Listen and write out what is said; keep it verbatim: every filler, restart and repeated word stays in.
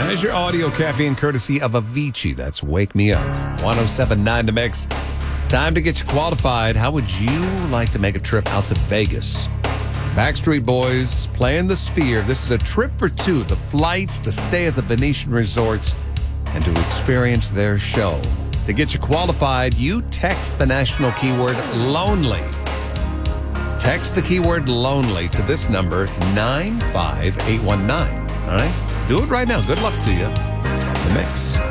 There's your audio caffeine courtesy of Avicii. That's Wake Me Up. one oh seven point nine The Mix. Time to get you qualified. How would you like to make a trip out to Vegas? Backstreet Boys playing the Sphere. This is a trip for two. The flights, the stay at the Venetian Resort, and to experience their show. To get you qualified, you text the national keyword lonely. Text the keyword lonely to this number, nine five eight one nine. All right? Do it right now. Good luck to you. The Mix.